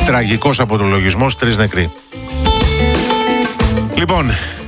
Τραγικός αποτολογισμός, 3 νεκροί. Λοιπόν,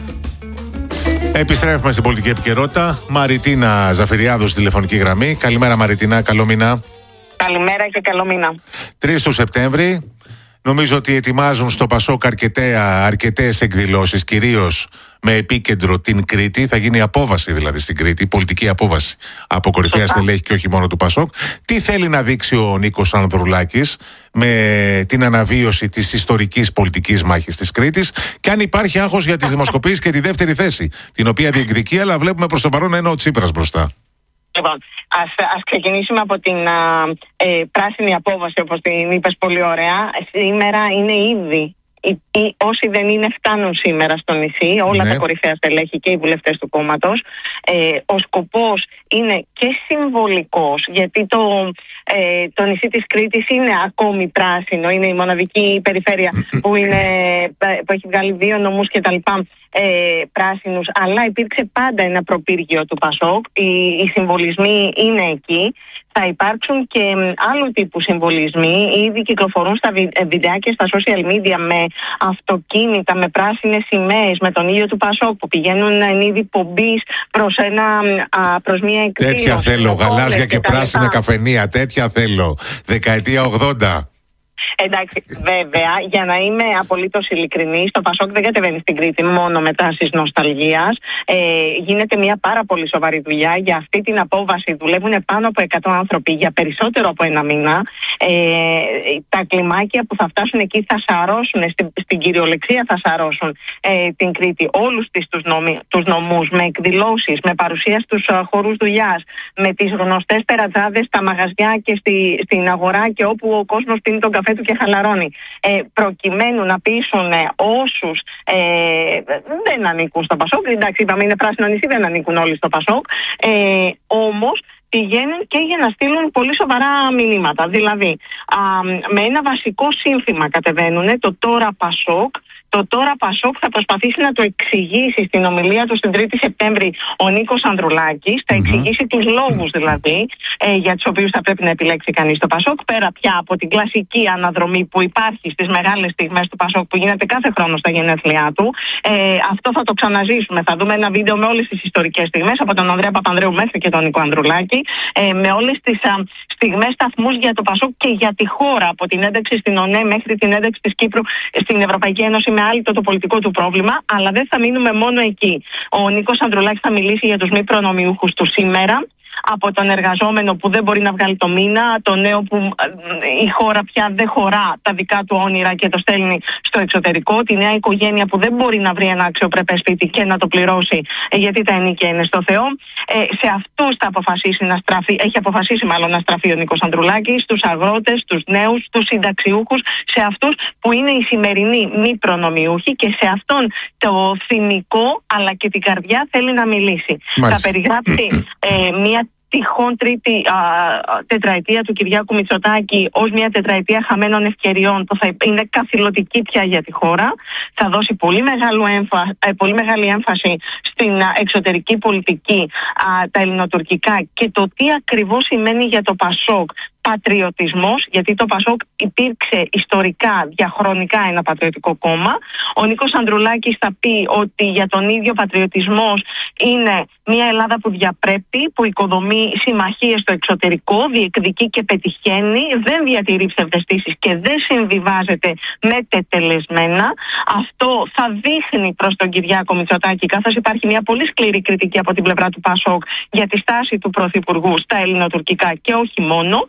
επιστρέφουμε στην πολιτική επικαιρότητα. Μαριτίνα Ζαφυριάδου στη τηλεφωνική γραμμή. Καλημέρα Μαριτίνα, καλό μήνα. Καλημέρα και καλό μήνα. 3 του Σεπτέμβρη. Νομίζω ότι ετοιμάζουν στο Πασόκ αρκετές εκδηλώσεις, κυρίως με επίκεντρο την Κρήτη. Θα γίνει απόβαση δηλαδή στην Κρήτη, πολιτική απόβαση από κορυφαία στελέχη και όχι μόνο του Πασόκ. Τι θέλει να δείξει ο Νίκος Ανδρουλάκης με την αναβίωση της ιστορικής πολιτικής μάχης της Κρήτης, και αν υπάρχει άγχος για τις δημοσκοπήσεις και τη δεύτερη θέση, την οποία διεκδικεί, αλλά βλέπουμε προς το παρόν ένα ο Τσίπρας μπροστά. Λοιπόν, ας ξεκινήσουμε από την πράσινη απόβαση, όπως την είπες πολύ ωραία. Σήμερα είναι ήδη, όσοι δεν είναι φτάνουν σήμερα στο νησί, όλα τα κορυφαία στελέχη και οι βουλευτές του κόμματος. Ο σκοπός είναι και συμβολικός, γιατί το νησί της Κρήτης είναι ακόμη πράσινο, είναι η μοναδική περιφέρεια που έχει βγάλει 2 νομούς κτλ. Πράσινους, αλλά υπήρξε πάντα ένα προπύργιο του Πασόκ. Οι συμβολισμοί είναι εκεί. Θα υπάρξουν και άλλου τύπου συμβολισμοί. Ήδη κυκλοφορούν στα βιντεάκια στα social media με αυτοκίνητα, με πράσινες σημαίες, με τον ήλιο του Πασόκ που πηγαίνουν εν είδη πομπής προς μια εκδήλωση. Τέτοια θέλω, γαλάζια και πράσινα καφενεία, τέτοια θέλω. Δεκαετία 80. Εντάξει, βέβαια, για να είμαι απολύτως ειλικρινής, το Πασόκ δεν κατεβαίνει στην Κρήτη μόνο με τάσεις νοσταλγίας. Γίνεται μια πάρα πολύ σοβαρή δουλειά. Για αυτή την απόβαση δουλεύουν πάνω από 100 άνθρωποι για περισσότερο από 1 μήνα. Τα κλιμάκια που θα φτάσουν εκεί θα σαρώσουν, στην κυριολεξία θα σαρώσουν την Κρήτη, όλους τους νομούς, με εκδηλώσεις, με παρουσία στους χώρους δουλειάς, με τις γνωστές τερατζάδες στα μαγαζιά και στην αγορά και όπου ο κόσμος πίνει τον καφέ του και χαλαρώνει, προκειμένου να πείσουν όσους δεν ανήκουν στο Πασόκ. Εντάξει, είπαμε είναι πράσινο νησί, δεν ανήκουν όλοι στο Πασόκ, όμως πηγαίνουν και για να στείλουν πολύ σοβαρά μηνύματα. Δηλαδή, με ένα βασικό σύνθημα κατεβαίνουν, το τώρα Πασόκ. Το τώρα Πασόκ θα προσπαθήσει να το εξηγήσει στην ομιλία του στην 3η Σεπτέμβρη ο Νίκος Ανδρουλάκης. Θα εξηγήσει τους λόγους δηλαδή για τους οποίους θα πρέπει να επιλέξει κανείς το Πασόκ. Πέρα πια από την κλασική αναδρομή που υπάρχει στις μεγάλες στιγμές του Πασόκ που γίνεται κάθε χρόνο στα γενέθλιά του. Αυτό θα το ξαναζήσουμε. Θα δούμε ένα βίντεο με όλες τις ιστορικές στιγμές, από τον Ανδρέα Παπανδρέου μέχρι και τον Νίκο Ανδρουλάκη, με όλες τις στιγμές, σταθμούς για το Πασόκ και για τη χώρα, από την ένταξη στην ΟΝΕ μέχρι την ένταξη της Κύπρου στην Ευρωπαϊκή Ένωση, με άλυτο το πολιτικό του πρόβλημα. Αλλά δεν θα μείνουμε μόνο εκεί. Ο Νίκος Ανδρουλάκης θα μιλήσει για τους μη προνομιούχους του σήμερα, από τον εργαζόμενο που δεν μπορεί να βγάλει το μήνα, το νέο που η χώρα πια δεν χωρά τα δικά του όνειρα και το στέλνει στο εξωτερικό, τη νέα οικογένεια που δεν μπορεί να βρει ένα αξιοπρεπές σπίτι και να το πληρώσει γιατί τα ενίκια είναι στο Θεό. Σε αυτούς θα έχει αποφασίσει μάλλον να στραφεί ο Νίκος Ανδρουλάκης, στους αγρότες, στους νέους, στους συνταξιούχους, σε αυτούς που είναι οι σημερινοί μη προνομιούχοι, και σε αυτόν το θυμικό αλλά και την καρδιά θέλει να μιλήσει. Θα περιγράψει μια τυχόν τρίτη τετραετία του Κυριάκου Μητσοτάκη ως μια τετραετία χαμένων ευκαιριών που θα είναι καθηλωτική πια για τη χώρα. Θα δώσει πολύ μεγάλη έμφαση στην εξωτερική πολιτική, τα ελληνοτουρκικά και το τι ακριβώς σημαίνει για το Πασόκ πατριωτισμός, γιατί το Πασόκ υπήρξε ιστορικά, διαχρονικά ένα πατριωτικό κόμμα. Ο Νίκος Ανδρουλάκης θα πει ότι για τον ίδιο πατριωτισμός είναι μια Ελλάδα που διαπρέπει, που οικοδομεί συμμαχίες στο εξωτερικό, διεκδικεί και πετυχαίνει, δεν διατηρεί ψευδαισθήσεις και δεν συμβιβάζεται με τετελεσμένα. Αυτό θα δείχνει προς τον Κυριάκο Μητσοτάκη, καθώς υπάρχει μια πολύ σκληρή κριτική από την πλευρά του Πασόκ για τη στάση του Πρωθυπουργού στα ελληνοτουρκικά και όχι μόνο.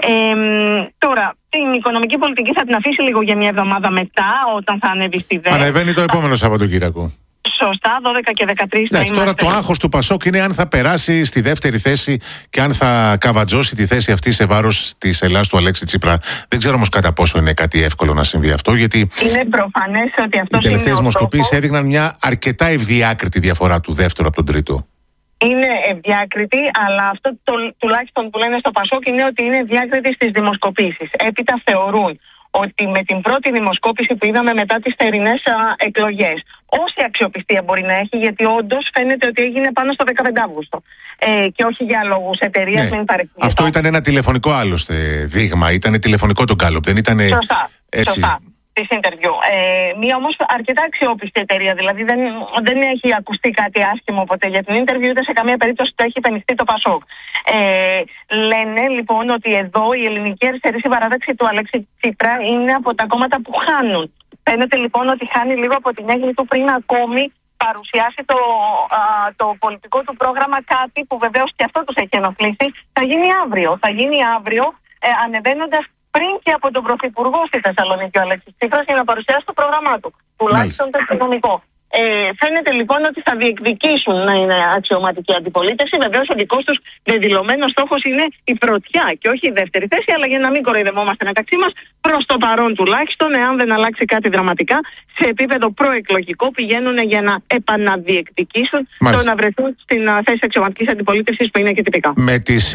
Τώρα, την οικονομική πολιτική θα την αφήσει λίγο για μια εβδομάδα μετά, όταν θα ανέβει στη ΔΕ. Ανεβαίνει το επόμενο Σαββατοκύριακο. Σωστά, 12 και 13. Εντάξει, τώρα το άγχος του Πασόκ είναι αν θα περάσει στη δεύτερη θέση και αν θα καβατζώσει τη θέση αυτή σε βάρος της Ελλάδας του Αλέξη Τσίπρα. Δεν ξέρω όμως κατά πόσο είναι κάτι εύκολο να συμβεί αυτό, γιατί είναι προφανές ότι αυτό. Οι τελευταίες δημοσκοπήσεις έδειχναν μια αρκετά ευδιάκριτη διαφορά του δεύτερου από τον τρίτο. Είναι ευδιάκριτη, αλλά αυτό τουλάχιστον που λένε στο Πασόκ είναι ότι είναι ευδιάκριτη στις δημοσκοπήσεις. Έπειτα θεωρούν ότι με την πρώτη δημοσκόπηση που είδαμε μετά τις θερινές εκλογές, όση αξιοπιστία μπορεί να έχει, γιατί όντως φαίνεται ότι έγινε πάνω στο 15 Αύγουστο και όχι για λόγους εταιρείας, μην παρεξηγηθώ. Αυτό ήταν ένα τηλεφωνικό άλλωστε δείγμα, ήταν τηλεφωνικό το Γκάλοπ, δεν ήταν Σωστά. Της interview. Μία όμως αρκετά αξιόπιστη εταιρεία, δηλαδή δεν έχει ακουστεί κάτι άσχημο ποτέ για την interview, ούτε σε καμία περίπτωση το έχει πενιστεί το Πασόκ. Λένε λοιπόν ότι εδώ η ελληνική αριστερή συμπαράταξη του Αλέξη Τσίπρα είναι από τα κόμματα που χάνουν. Φαίνεται λοιπόν ότι χάνει λίγο από την έγκλη του πριν ακόμη παρουσιάσει το πολιτικό του πρόγραμμα, κάτι που βεβαίως και αυτό τους έχει ενοχλήσει. Θα γίνει αύριο, ανεβαίνοντας πριν και από τον Πρωθυπουργό στη Θεσσαλονίκη ο Αλέξης Τσίπρας για να παρουσιάσει το πρόγραμμά του, τουλάχιστον το οικονομικό. Φαίνεται λοιπόν ότι θα διεκδικήσουν να είναι αξιωματική αντιπολίτευση. Βεβαίως ο δικός τους δεδηλωμένος στόχος είναι η πρωτιά και όχι η δεύτερη θέση, αλλά για να μην κοροϊδευόμαστε μεταξύ μας, προς το παρόν τουλάχιστον, εάν δεν αλλάξει κάτι δραματικά, σε επίπεδο προεκλογικό πηγαίνουν για να επαναδιεκδικήσουν το να βρεθούν στην θέση αξιωματικής αντιπολίτευσης που είναι και τυπικά. Με τις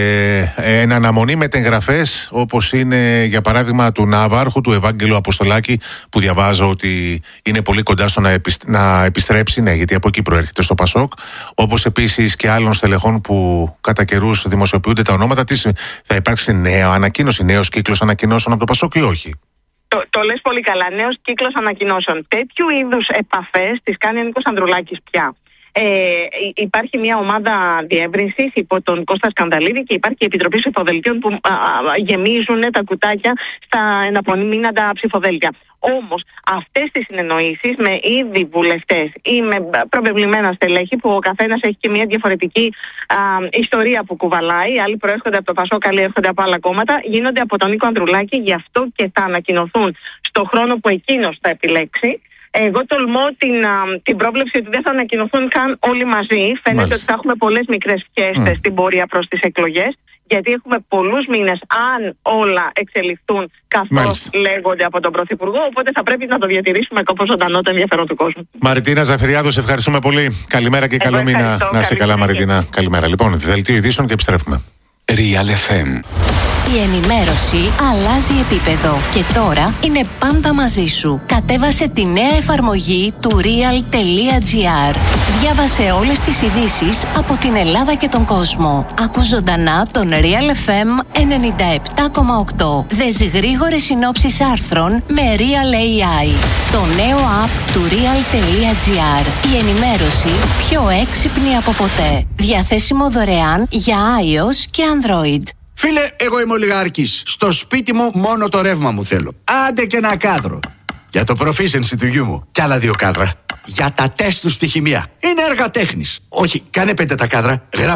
εν αναμονή μετεγγραφές, όπως είναι για παράδειγμα του Ναύαρχου, του Ευάγγελου Αποστολάκη, που διαβάζω ότι είναι πολύ κοντά στο να επιστρέψει, ναι, γιατί από εκεί προέρχεται στο Πασόκ, όπως επίσης και άλλων στελεχών που κατά καιρούς δημοσιοποιούνται τα ονόματα. Θα υπάρξει νέος κύκλος ανακοινώσεων από το Πασόκ ή όχι? Το λες πολύ καλά. Νέος κύκλος ανακοινώσεων. Τέτοιου είδους επαφές τις κάνει ο Νίκος Ανδρουλάκης πια. Υπάρχει μια ομάδα διεύρυνσης υπό τον Κώστα Σκανδαλίδη και υπάρχει η Επιτροπή Ψηφοδελτίων που γεμίζουν τα κουτάκια στα εναπομείναντα ψηφοδέλτια. Όμως αυτές τις συνεννοήσεις με ήδη βουλευτές ή με προβεβλημένα στελέχη, που ο καθένας έχει και μια διαφορετική ιστορία που κουβαλάει, άλλοι προέρχονται από το Πασόκ, άλλοι έρχονται από άλλα κόμματα, γίνονται από τον Νίκο Ανδρουλάκη, γι' αυτό και θα ανακοινωθούν στο χρόνο που εκείνος θα επιλέξει. Εγώ τολμώ την πρόβλεψη ότι δεν θα ανακοινωθούν καν όλοι μαζί. Φαίνεται ότι θα έχουμε πολλές μικρές φιέστες στην πορεία προς τις εκλογές, γιατί έχουμε πολλούς μήνες αν όλα εξελιχθούν καθώς λέγονται από τον Πρωθυπουργό. Οπότε θα πρέπει να το διατηρήσουμε όπως ζωντανό το ενδιαφέρον του κόσμου. Μαριτίνα Ζαφυριάδου, σε ευχαριστούμε πολύ. Καλημέρα και καλό μήνα. Να είσαι καλά, Μαριτίνα. Καλημέρα. Λοιπόν, δελτίο ειδήσεων και επιστρέφουμε. Real FM. Η ενημέρωση αλλάζει επίπεδο και τώρα είναι πάντα μαζί σου. Κατέβασε τη νέα εφαρμογή του real.gr. Διάβασε όλες τις ειδήσεις από την Ελλάδα και τον κόσμο. Ακού ζωντανά τον Real FM 97,8. Δες γρήγορες συνόψεις άρθρων με Real AI. Το νέο app του real.gr. Η ενημέρωση πιο έξυπνη από ποτέ. Διαθέσιμο δωρεάν για iOS και Android. Φίλε, εγώ είμαι ολιγάρχης. Στο σπίτι μου μόνο το ρεύμα μου θέλω. Άντε και ένα κάδρο. Για το proficiency του γιού μου. Κι άλλα 2 κάδρα. Για τα τεστ του στη χημεία. Είναι έργα τέχνης. Όχι, κάνε 5 τα κάδρα.